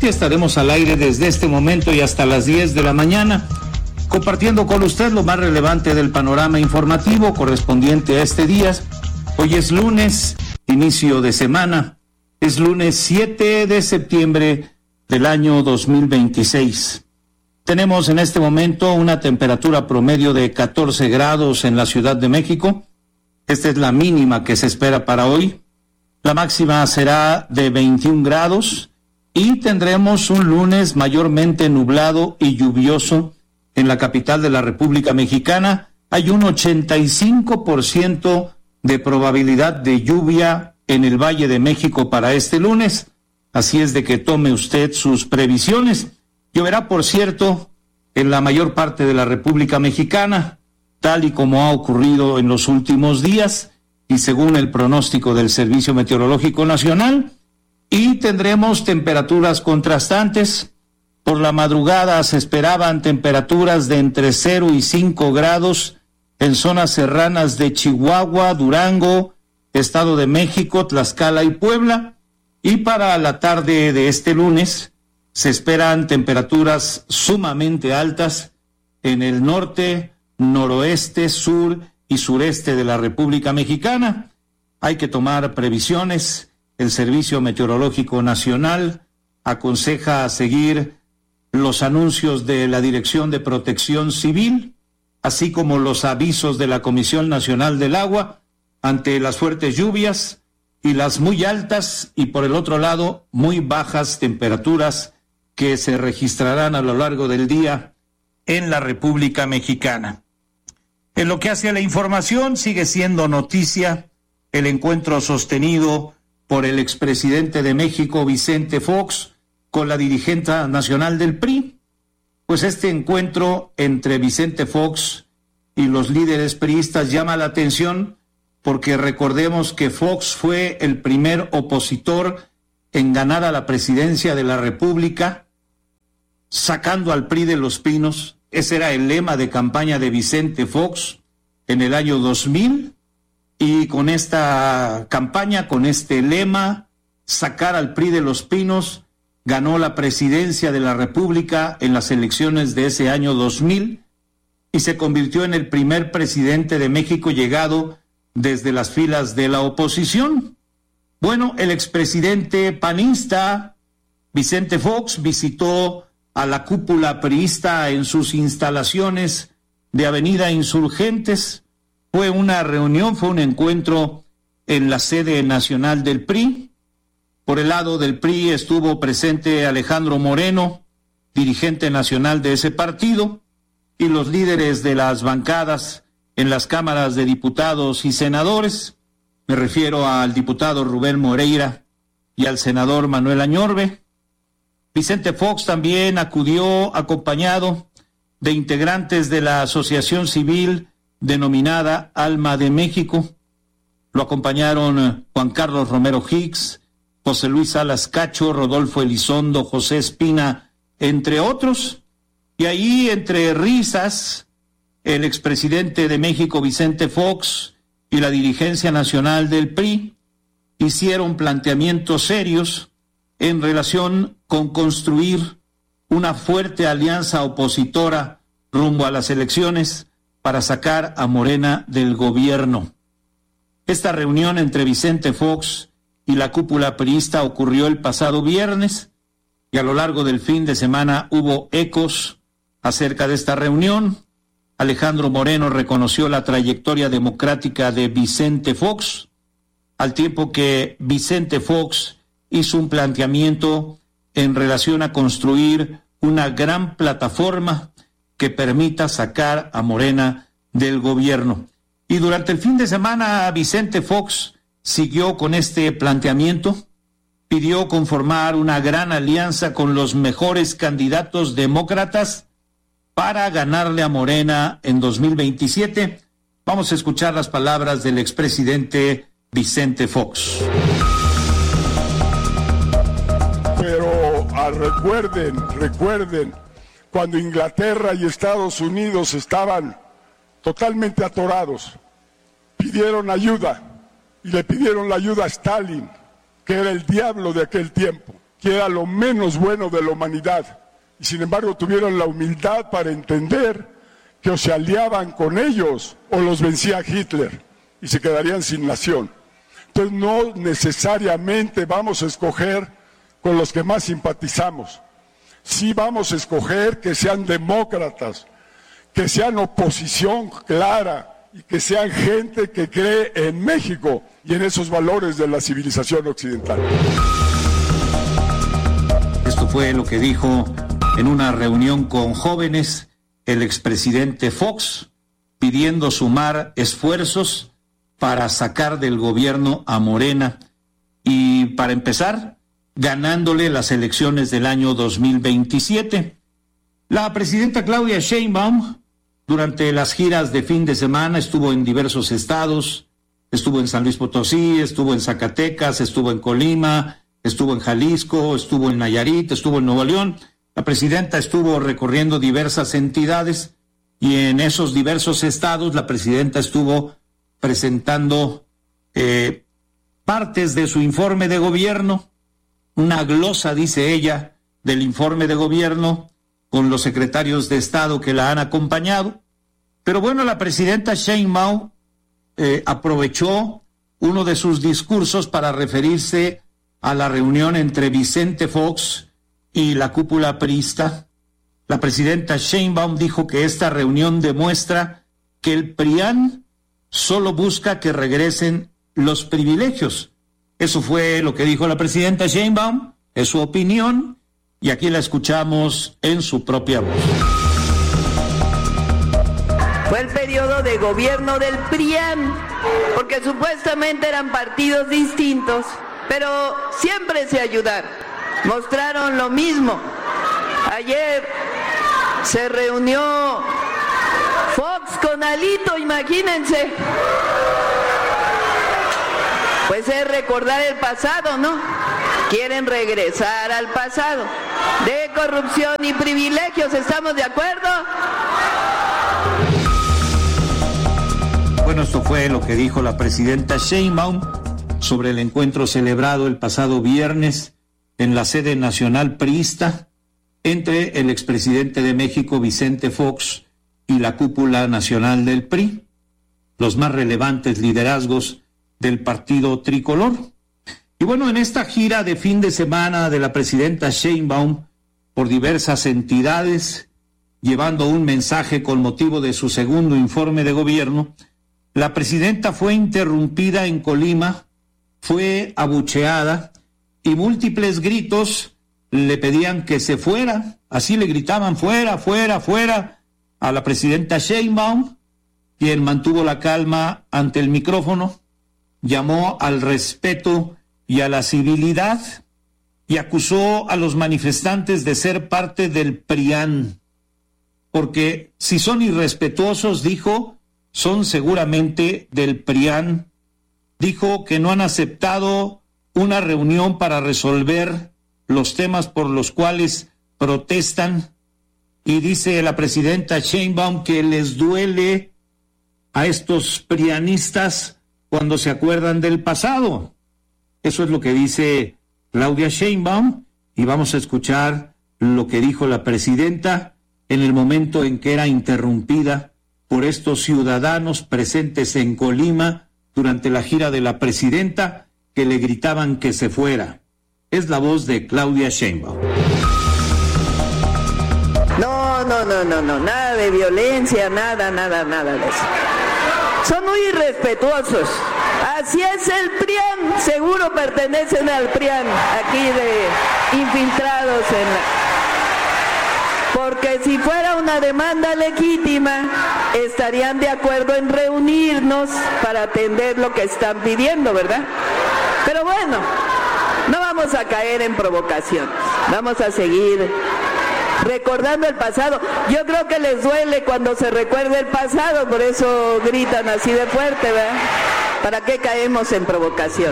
y estaremos al aire desde este momento y hasta las 10 de la mañana, compartiendo con usted lo más relevante del panorama informativo correspondiente a este día. Hoy es lunes, inicio de semana, es lunes 7 de septiembre del año 2026. Tenemos en este momento una temperatura promedio de 14 grados en la Ciudad de México. Esta es la mínima que se espera para hoy. La máxima será de 21 grados y tendremos un lunes mayormente nublado y lluvioso en la capital de la República Mexicana. Hay un 85% de probabilidad de lluvia en el Valle de México para este lunes. Así es de que tome usted sus previsiones. Lloverá, por cierto, en la mayor parte de la República Mexicana, tal y como ha ocurrido en los últimos días y según el pronóstico del Servicio Meteorológico Nacional, y tendremos temperaturas contrastantes. Por la madrugada se esperaban temperaturas de entre 0 y 5 grados en zonas serranas de Chihuahua, Durango, Estado de México, Tlaxcala y Puebla, y para la tarde de este lunes se esperan temperaturas sumamente altas en el norte, noroeste, sur y sureste de la República Mexicana. Hay que tomar previsiones. El Servicio Meteorológico Nacional aconseja seguir los anuncios de la Dirección de Protección Civil, así como los avisos de la Comisión Nacional del Agua ante las fuertes lluvias y las muy altas y, por el otro lado, muy bajas temperaturas que se registrarán a lo largo del día en la República Mexicana. En lo que hace a la información, sigue siendo noticia el encuentro sostenido por el expresidente de México, Vicente Fox, con la dirigente nacional del PRI. Pues este encuentro entre Vicente Fox y los líderes priistas llama la atención porque recordemos que Fox fue el primer opositor en ganar a la presidencia de la República, sacando al PRI de los pinos. Ese era el lema de campaña de Vicente Fox en el año 2000, y con esta campaña, con este lema, sacar al PRI de los pinos, ganó la presidencia de la República en las elecciones de ese año 2000 y se convirtió en el primer presidente de México llegado desde las filas de la oposición. Bueno, el expresidente panista Vicente Fox visitó a la cúpula priista en sus instalaciones de Avenida Insurgentes. Fue una reunión, fue un encuentro en la sede nacional del PRI. Por el lado del PRI estuvo presente Alejandro Moreno, dirigente nacional de ese partido, y los líderes de las bancadas en las cámaras de diputados y senadores. Me refiero al diputado Rubén Moreira y al senador Manuel Añorbe. Vicente Fox también acudió acompañado de integrantes de la asociación civil denominada Alma de México. Lo acompañaron Juan Carlos Romero Hicks, José Luis Salas Cacho, Rodolfo Elizondo, José Espina, entre otros. Y ahí, entre risas, el expresidente de México, Vicente Fox, y la dirigencia nacional del PRI hicieron planteamientos serios en relación con construir una fuerte alianza opositora rumbo a las elecciones para sacar a Morena del gobierno. Esta reunión entre Vicente Fox y la cúpula priista ocurrió el pasado viernes y a lo largo del fin de semana hubo ecos acerca de esta reunión. Alejandro Moreno reconoció la trayectoria democrática de Vicente Fox, al tiempo que Vicente Fox hizo un planteamiento en relación a construir una gran plataforma que permita sacar a Morena del gobierno. Y durante el fin de semana Vicente Fox siguió con este planteamiento, pidió conformar una gran alianza con los mejores candidatos demócratas para ganarle a Morena en 2027. Vamos a escuchar las palabras del expresidente Vicente Fox. Pero recuerden, cuando Inglaterra y Estados Unidos estaban totalmente atorados, pidieron ayuda y le pidieron la ayuda a Stalin, que era el diablo de aquel tiempo. que era lo menos bueno de la humanidad, y sin embargo tuvieron la humildad para entender que o se aliaban con ellos o los vencía Hitler y se quedarían sin nación. Entonces no necesariamente vamos a escoger con los que más simpatizamos. Sí vamos a escoger que sean demócratas, que sean oposición clara y que sean gente que cree en México y en esos valores de la civilización occidental. Esto fue lo que dijo en una reunión con jóvenes el expresidente Fox, pidiendo sumar esfuerzos para sacar del gobierno a Morena y, para empezar, ganándole las elecciones del año 2027. La presidenta Claudia Sheinbaum, durante las giras de fin de semana, estuvo en diversos estados, estuvo en San Luis Potosí, estuvo en Zacatecas, estuvo en Colima, estuvo en Jalisco, estuvo en Nayarit, estuvo en Nuevo León. La presidenta estuvo recorriendo diversas entidades y en esos diversos estados la presidenta estuvo presentando partes de su informe de gobierno, una glosa, dice ella, del informe de gobierno con los secretarios de Estado que la han acompañado. Pero bueno, la presidenta Sheinbaum aprovechó uno de sus discursos para referirse a la reunión entre Vicente Fox y la cúpula priista. La presidenta Sheinbaum dijo que esta reunión demuestra que el PRIAN solo busca que regresen los privilegios. Eso fue lo que dijo la presidenta Sheinbaum, es su opinión, y aquí la escuchamos en su propia voz. Fue el periodo de gobierno del PRIAN, porque supuestamente eran partidos distintos, pero siempre se ayudaron, mostraron lo mismo. Ayer se reunió Fox con Alito, imagínense. Pues es recordar el pasado, ¿no? Quieren regresar al pasado de corrupción y privilegios, ¿estamos de acuerdo? Bueno, esto fue lo que dijo la presidenta Sheinbaum sobre el encuentro celebrado el pasado viernes en la sede nacional priista entre el expresidente de México, Vicente Fox, y la cúpula nacional del PRI, los más relevantes liderazgos del partido tricolor. Y bueno, en esta gira de fin de semana de la presidenta Sheinbaum por diversas entidades, llevando un mensaje con motivo de su segundo informe de gobierno, la presidenta fue interrumpida en Colima, fue abucheada y múltiples gritos le pedían que se fuera, así le gritaban fuera, fuera, fuera a la presidenta Sheinbaum, quien mantuvo la calma ante el micrófono, llamó al respeto y a la civilidad y acusó a los manifestantes de ser parte del PRIAN, porque si son irrespetuosos, dijo, son seguramente del PRIAN. Dijo que no han aceptado una reunión para resolver los temas por los cuales protestan, y dice la presidenta Sheinbaum que les duele a estos prianistas cuando se acuerdan del pasado. Eso es lo que dice Claudia Sheinbaum, y vamos a escuchar lo que dijo la presidenta en el momento en que era interrumpida por estos ciudadanos presentes en Colima durante la gira de la presidenta, que le gritaban que se fuera. Es la voz de Claudia Sheinbaum. No, nada de violencia, nada de eso. Son muy irrespetuosos. Así es el PRIAN, seguro pertenecen al PRIAN, aquí de infiltrados en la... Porque si fuera una demanda legítima, estarían de acuerdo en reunirnos para atender lo que están pidiendo, ¿verdad? Pero bueno, no vamos a caer en provocación, vamos a seguir recordando el pasado. Yo creo que les duele cuando se recuerda el pasado, por eso gritan así de fuerte, ¿verdad? ¿Para qué caemos en provocación?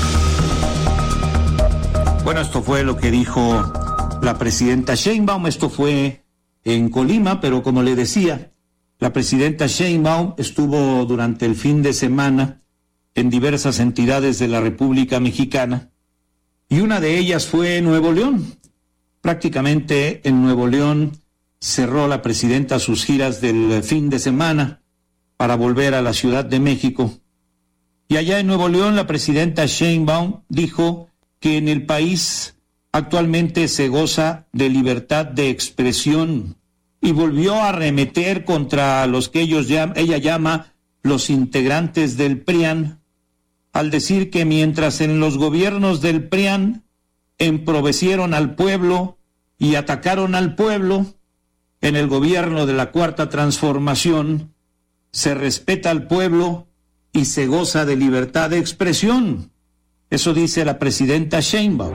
Bueno, esto fue lo que dijo la presidenta Sheinbaum. Esto fue en Colima, pero como le decía, la presidenta Sheinbaum estuvo durante el fin de semana en diversas entidades de la República Mexicana y una de ellas fue Nuevo León. Prácticamente en Nuevo León cerró la presidenta sus giras del fin de semana para volver a la Ciudad de México. Y allá en Nuevo León la presidenta Sheinbaum dijo que en el país actualmente se goza de libertad de expresión y volvió a arremeter contra los que ella llama los integrantes del PRIAN, al decir que mientras en los gobiernos del PRIAN empobrecieron al pueblo y atacaron al pueblo, en el gobierno de la Cuarta Transformación se respeta al pueblo y se goza de libertad de expresión. Eso dice la presidenta Sheinbaum.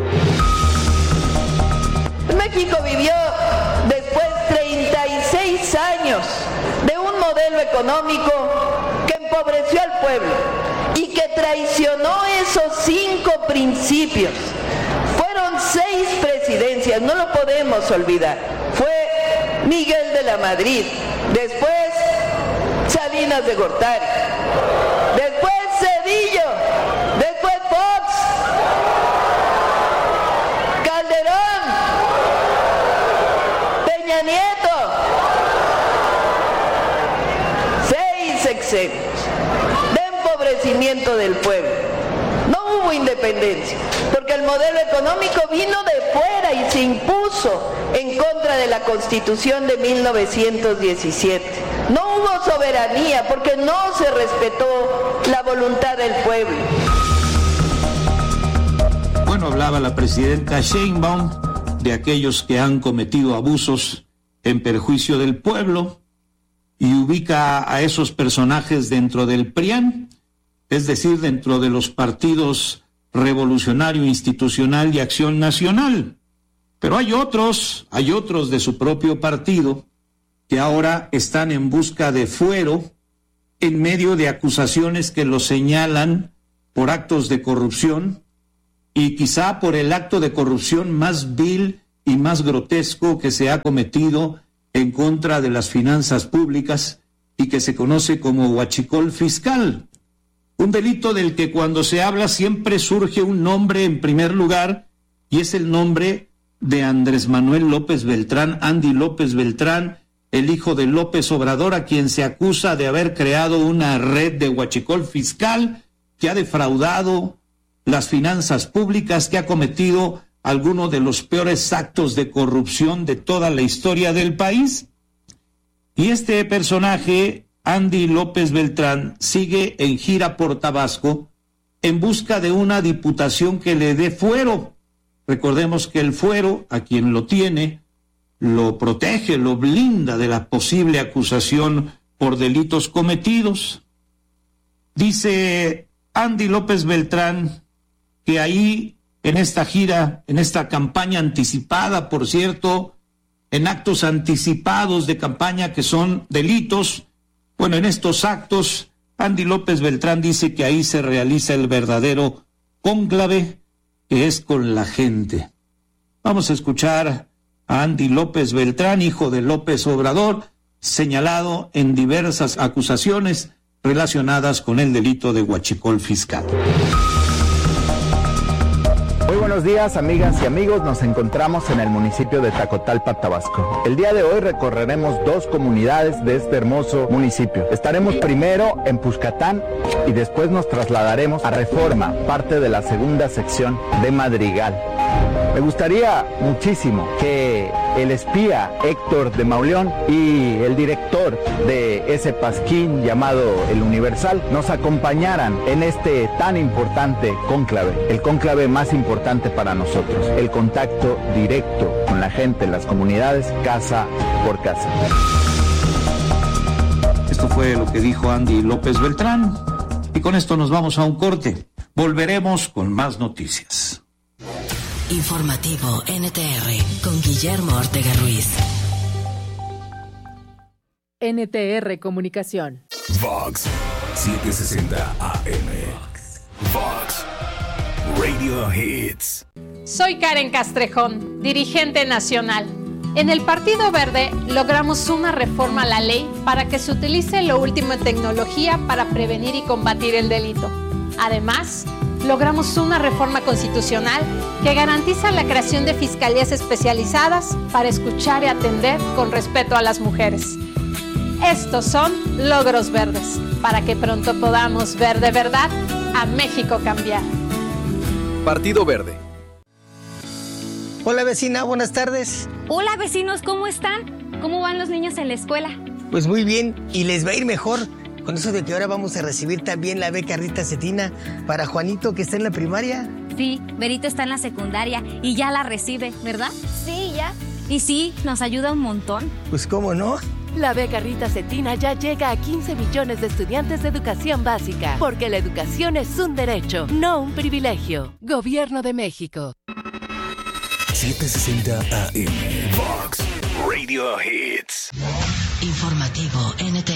México vivió después 36 años de un modelo económico que empobreció al pueblo y que traicionó esos 5 principios. Fueron 6 presidencias, no lo podemos olvidar. Fue Miguel de la Madrid, después Salinas de Gortari, después Zedillo, después Fox, Calderón, Peña Nieto. 6 sexenios de empobrecimiento del pueblo. No hubo independencia, porque el modelo económico vino de fuera y se impuso en contra de la Constitución de 1917. No hubo soberanía, porque no se respetó la voluntad del pueblo. Bueno, hablaba la presidenta Sheinbaum de aquellos que han cometido abusos en perjuicio del pueblo y ubica a esos personajes dentro del PRIAN, es decir, dentro de los partidos Revolucionario Institucional y Acción Nacional. Pero hay otros de su propio partido que ahora están en busca de fuero en medio de acusaciones que los señalan por actos de corrupción y quizá por el acto de corrupción más vil y más grotesco que se ha cometido en contra de las finanzas públicas y que se conoce como huachicol fiscal. Un delito del que cuando se habla siempre surge un nombre en primer lugar, y es el nombre de Andrés Manuel López Beltrán, Andy López Beltrán, el hijo de López Obrador, a quien se acusa de haber creado una red de huachicol fiscal que ha defraudado las finanzas públicas, que ha cometido algunos de los peores actos de corrupción de toda la historia del país. Y este personaje, Andy López Beltrán, sigue en gira por Tabasco en busca de una diputación que le dé fuero. Recordemos que el fuero, a quien lo tiene, lo protege, lo blinda de la posible acusación por delitos cometidos. Dice Andy López Beltrán que ahí, en esta gira, en esta campaña anticipada, por cierto, en actos anticipados de campaña que son delitos, bueno, en estos actos, Andy López Beltrán dice que ahí se realiza el verdadero cónclave, que es con la gente. Vamos a escuchar a Andy López Beltrán, hijo de López Obrador, señalado en diversas acusaciones relacionadas con el delito de huachicol fiscal. Muy buenos días, amigas y amigos. Nos encontramos en el municipio de Tacotalpa, Tabasco. El día de hoy recorreremos 2 comunidades de este hermoso municipio. Estaremos primero en Puscatán y después nos trasladaremos a Reforma, parte de la segunda sección de Madrigal. Me gustaría muchísimo que el espía Héctor de Mauleón y el director de ese pasquín llamado El Universal nos acompañaran en este tan importante cónclave, el cónclave más importante para nosotros, el contacto directo con la gente en las comunidades, casa por casa. Esto fue lo que dijo Andy López Beltrán y con esto nos vamos a un corte. Volveremos con más noticias. Informativo NTR con Guillermo Ortega Ruiz. NTR Comunicación. Vox 760 AM. Vox Radio Hits. Soy Karen Castrejón, dirigente nacional. En el Partido Verde logramos una reforma a la ley para que se utilice lo último en tecnología para prevenir y combatir el delito. Además, logramos una reforma constitucional que garantiza la creación de fiscalías especializadas para escuchar y atender con respeto a las mujeres. Estos son logros verdes, para que pronto podamos ver de verdad a México cambiar. Partido Verde. Hola vecina, buenas tardes. Hola vecinos, ¿cómo están? ¿Cómo van los niños en la escuela? Pues muy bien, y les va a ir mejor con eso de que ahora vamos a recibir también la beca Rita Cetina para Juanito, que está en la primaria. Sí, Berito está en la secundaria y ya la recibe, ¿verdad? Sí, ya. Y sí, nos ayuda un montón. Pues cómo no. La beca Rita Cetina ya llega a 15 millones de estudiantes de educación básica, porque la educación es un derecho, no un privilegio. Gobierno de México. 760 AM. Vox Radio Hits. Informativo NTR.